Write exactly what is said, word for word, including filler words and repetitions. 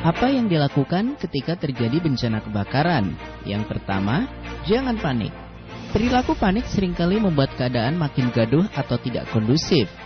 Apa yang dilakukan ketika terjadi bencana kebakaran? Yang pertama, jangan panik. Perilaku panik seringkali membuat keadaan makin gaduh atau tidak kondusif.